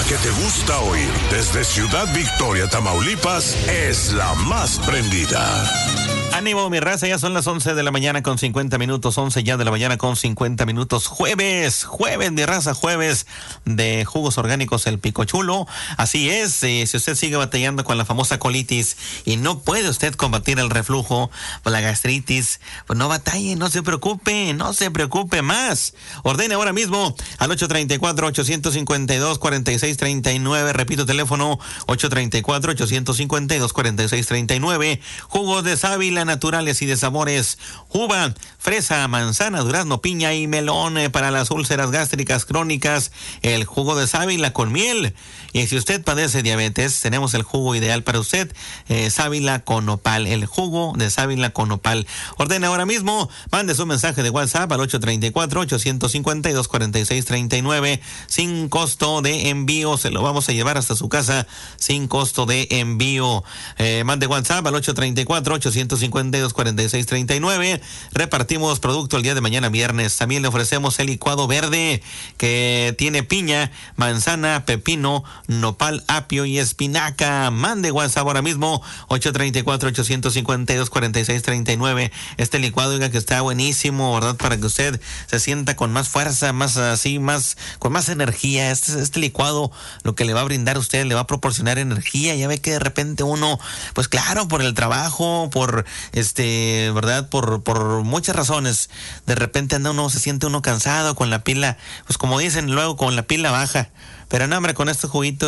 que te gusta oír desde Ciudad Victoria, Tamaulipas, es la más prendida. Ánimo, mi raza, ya son las 11 de la mañana con 50 minutos, 11 ya de la mañana con 50 minutos, jueves, mi raza, jueves de jugos orgánicos El Picochulo. Así es, si usted sigue batallando con la famosa colitis y no puede usted combatir el reflujo o la gastritis, pues no batalle, no se preocupe más. Ordene ahora mismo al 834-852-4639, repito teléfono, 834-852-4639, jugos de sábila naturales y de sabores, uva, fresa, manzana, durazno, piña y melón para las úlceras gástricas crónicas, el jugo de sábila con miel. Y si usted padece diabetes, tenemos el jugo ideal para usted, sábila con nopal, el jugo de sábila con nopal. Ordene ahora mismo, mande su mensaje de WhatsApp al 834-852-4639, sin costo de envío, se lo vamos a llevar hasta su casa sin costo de envío. Mande WhatsApp al 834-852-4639. Repartimos producto el día de mañana viernes. También le ofrecemos el licuado verde que tiene piña, manzana, pepino, nopal, apio y espinaca. Mande WhatsApp ahora mismo 834-852-4639. Este licuado, oiga, que está buenísimo, ¿verdad? Para que usted se sienta con más fuerza, más así, con más energía. Este licuado lo que le va a brindar a usted, le va a proporcionar energía. Ya ve que de repente uno, pues claro, por el trabajo, por ¿verdad? Por muchas razones, de repente se siente uno cansado con la pila, pues como dicen luego, con la pila baja. Pero no, hombre, con este juguito